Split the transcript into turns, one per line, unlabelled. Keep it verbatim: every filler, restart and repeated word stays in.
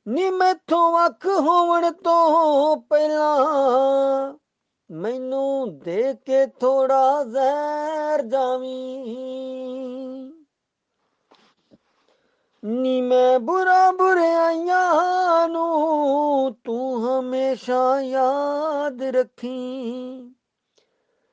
ਨੀ ਮੈਥੋਂ ਅੱਖ ਹੋਵਣ ਤੋਂ ਪਹਿਲਾਂ ਮੈਨੂੰ ਦੇ ਕੇ ਥੋੜਾ ਜ਼ਹਿਰ ਜਾਵੀਂ। ਨੀ ਮੈਂ ਬੁਰਾ ਬੁਰਾਈਆਂ ਨੂੰ ਤੂੰ ਹਮੇਸ਼ਾ ਯਾਦ ਰੱਖੀਂ।